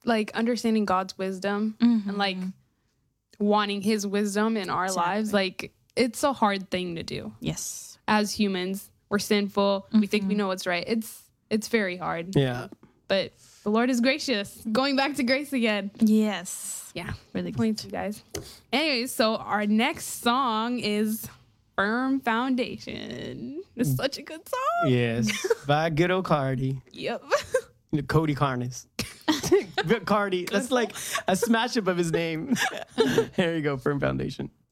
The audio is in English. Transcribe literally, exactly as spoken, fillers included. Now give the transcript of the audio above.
like understanding God's wisdom Mm-hmm. and like wanting his wisdom in our Exactly. lives, like it's a hard thing to do. Yes. As humans, we're sinful. Mm-hmm. We think we know what's right. It's it's very hard. Yeah. But the Lord is gracious. Going back to grace again. Yes. Yeah. Really good. Points, you guys. Anyways, so our next song is Firm Foundation. It's such a good song. Yes. By good old Cardi. Yep. Cody Carnes. Cardi. That's like a smash up of his name. Here you go, Firm Foundation.